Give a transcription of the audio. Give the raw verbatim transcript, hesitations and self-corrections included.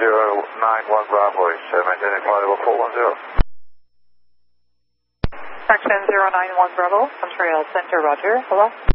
zero nine one Bravo, so maintaining flight level four one zero. Traction zero nine one Bravo, Montreal Center, roger, hello.